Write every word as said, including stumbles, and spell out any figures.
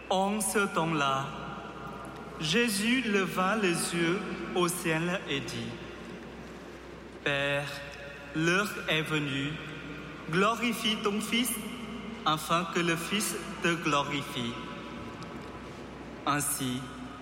En ce temps-là, Jésus leva les yeux au ciel et dit, « Père, l'heure est venue, glorifie ton Fils, afin que le Fils te glorifie. Ainsi,